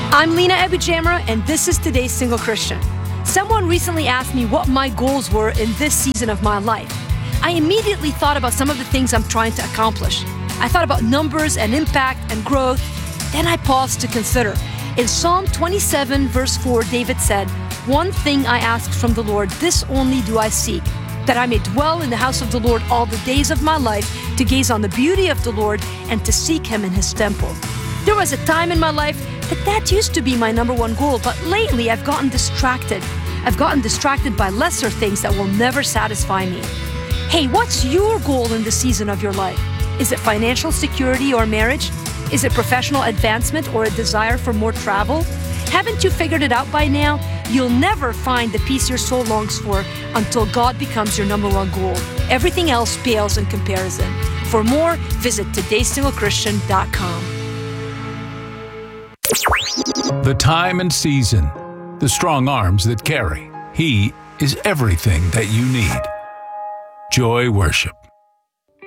I'm Lena Abujamra, and this is today's Single Christian. Someone recently asked me what my goals were in this season of my life. I immediately thought about some of the things I'm trying to accomplish. I thought about numbers and impact and growth. Then I paused to consider. In Psalm 27, verse 4, David said, "One thing I ask from the Lord, this only do I seek, that I may dwell in the house of the Lord all the days of my life, to gaze on the beauty of the Lord and to seek Him in His temple." There was a time in my life that used to be my number one goal, but lately I've gotten distracted. I've gotten distracted by lesser things that will never satisfy me. Hey, what's your goal in the season of your life? Is it financial security or marriage? Is it professional advancement or a desire for more travel? Haven't you figured it out by now? You'll never find the peace your soul longs for until God becomes your number one goal. Everything else pales in comparison. For more, visit todaysinglechristian.com. The time and season, the strong arms that carry. He is everything that you need. Joy Worship.